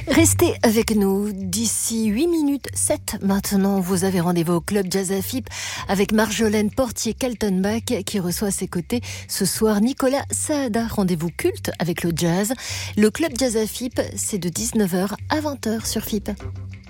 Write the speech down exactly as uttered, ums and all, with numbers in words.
Restez avec nous d'ici huit minutes sept maintenant. Vous avez rendez-vous au Club Jazz A F I P avec Marjolaine Portier-Kaltenbach qui reçoit à ses côtés ce soir Nicolas Saada. Rendez-vous culte avec le jazz. Le Club Jazz A F I P, c'est de dix-neuf heures à vingt heures sur F I P.